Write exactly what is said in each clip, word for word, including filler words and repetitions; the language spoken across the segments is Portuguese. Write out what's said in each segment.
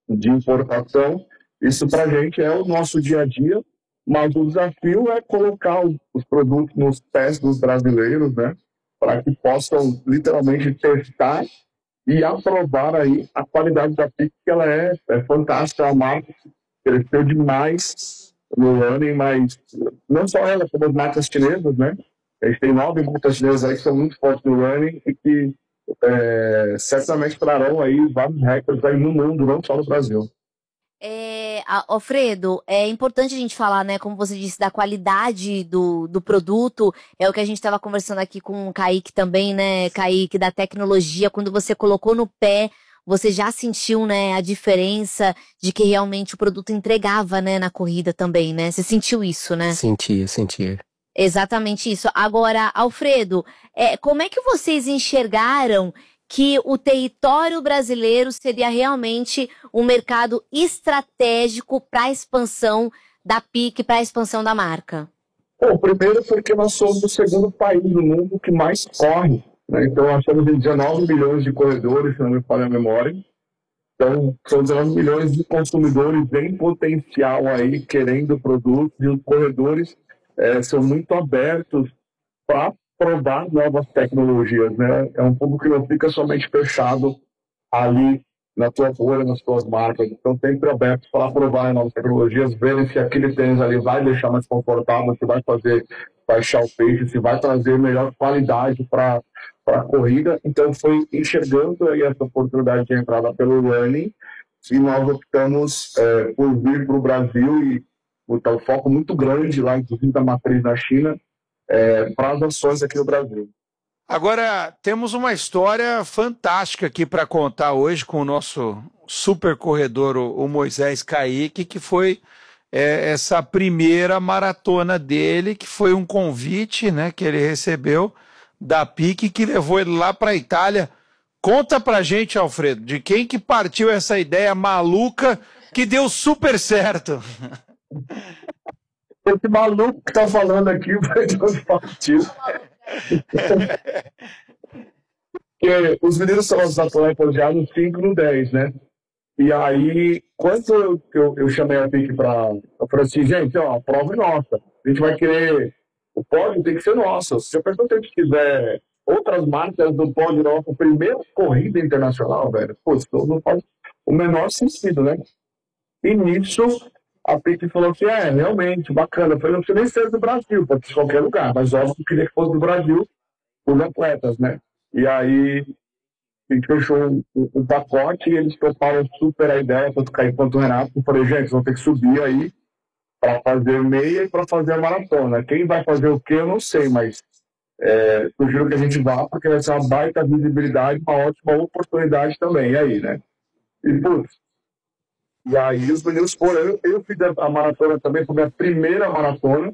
de importação. Isso para a gente é o nosso dia a dia, mas o desafio é colocar os, os produtos nos pés dos brasileiros, né, para que possam literalmente testar e aprovar aí a qualidade da Pique, que ela é, é fantástica, a marca cresceu demais no ano, mas não só ela, como as marcas chinesas, né? A gente tem nove marcas chinesas aí que são muito fortes no running e que é, certamente trarão aí vários recordes aí no mundo, não só no Brasil. É, Alfredo, é importante a gente falar, né, como você disse, da qualidade do, do produto, é o que a gente estava conversando aqui com o Kaique também, né, Kaique, da tecnologia, quando você colocou no pé, você já sentiu, né, a diferença de que realmente o produto entregava, né, na corrida também, né, você sentiu isso, né? Sentia, sentia. Exatamente isso. Agora, Alfredo, é, como é que vocês enxergaram que o território brasileiro seria realmente um mercado estratégico para a expansão da Pique, para a expansão da marca? Bom, primeiro porque nós somos o segundo país do mundo que mais corre, né? Então nós temos dezenove milhões de corredores, se não me falha a memória. Então são dezenove milhões de consumidores em potencial aí querendo produtos, e os corredores é, são muito abertos para provar novas tecnologias, né? É um público que não fica somente fechado ali na tua bolha, nas tuas marcas. Então, sempre aberto para provar novas tecnologias, verem se aquele tênis ali vai deixar mais confortável, se vai fazer baixar o peso, se vai trazer melhor qualidade para a corrida. Então, foi enxergando aí essa oportunidade de entrada pelo running e nós optamos é, por vir para o Brasil e botar um foco muito grande lá, inclusive da matriz na China, É, para as ações aqui no Brasil. Agora, temos uma história fantástica aqui para contar hoje com o nosso super corredor, o Moisés Kaique, que foi é, essa primeira maratona dele, que foi um convite, né, que ele recebeu da Pique, que levou ele lá para a Itália. Conta pra gente, Alfredo, de quem que partiu essa ideia maluca que deu super certo. Esse maluco que tá falando aqui vai de onde partiu. Porque os meninos são os atletas já no cinco no dez, né? E aí, quando eu, eu, eu chamei a Pique para... Eu falei assim, gente, ó, a prova é nossa. A gente vai querer... O pódio tem que ser nosso. Se a pessoa quiser outras marcas do pódio nosso, primeira corrida internacional, velho, pô, isso não faz o menor sentido, né? E nisso... A Pique falou assim, é, realmente, bacana. Eu falei, não precisa nem ser do Brasil, pode ser de qualquer lugar, mas óbvio que eu queria que fosse do Brasil, os atletas, né? E aí, a gente fechou um, um pacote e eles toparam super a ideia, tanto o Kaique quanto o Renato. Eu falei, gente, vão ter que subir aí para fazer meia e para fazer a maratona. Quem vai fazer o quê, eu não sei, mas é, sugiro que a gente vá, porque vai ser uma baita visibilidade, uma ótima oportunidade também. E aí, né? E, putz, E aí os meninos foram, eu, eu fiz a maratona também, foi a minha primeira maratona,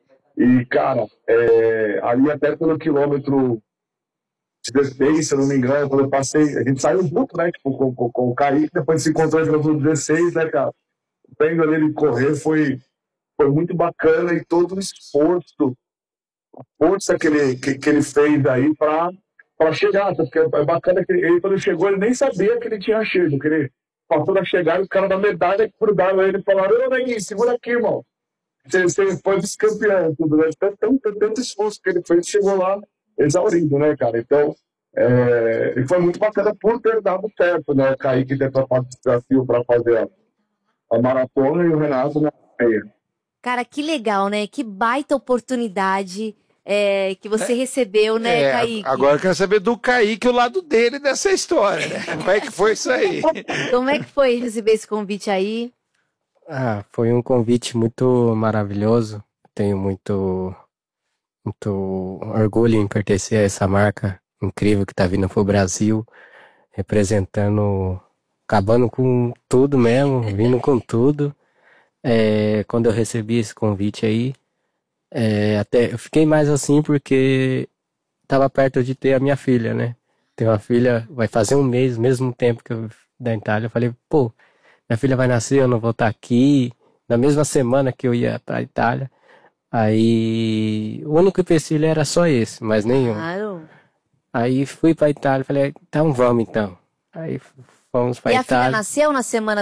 e cara, é, ali até pelo quilômetro dezesseis, se eu não me engano, quando eu passei, a gente saiu junto, né, tipo, com, com, com o Kaique, depois se encontrou no quilômetro dezesseis, né, cara, vendo ali ele correr foi, foi muito bacana, e todo o esforço, a força que ele, que, que ele fez aí para para chegar, porque é bacana que ele, quando chegou, ele nem sabia que ele tinha chego, que ele passou da chegada e os caras da medalha que grudaram ele e falaram, ô Neguinho, segura aqui, irmão. Você, você foi vice-campeão, tudo, né? Tanto, tanto, tanto esforço que ele fez, chegou lá exaurido, né, cara? Então, é, e foi muito bacana por ter dado certo, né? O Kaique ter topado esse desafio para fazer a, a maratona e o Renato na meia. Cara, que legal, né? Que baita oportunidade é, que você é, recebeu, né, é, Kaique? Agora eu quero saber do Kaique, o lado dele dessa história, né? Como é que foi isso aí? Como é que foi receber esse convite aí? Ah, foi um convite muito maravilhoso. Tenho muito, muito orgulho em pertencer a essa marca incrível que tá vindo pro Brasil, representando, acabando com tudo mesmo, vindo com tudo. É, quando eu recebi esse convite aí, É, até eu fiquei mais assim porque tava perto de ter a minha filha, né? Tenho uma filha, vai fazer um mês, mesmo tempo que eu da Itália. Eu falei, pô, minha filha vai nascer, eu não vou estar aqui. Na mesma semana que eu ia pra Itália. Aí, o único empecilho era só esse, mas nenhum. Claro. Aí fui pra Itália, falei, então vamos então. Aí fomos pra e Itália. E a filha nasceu na semana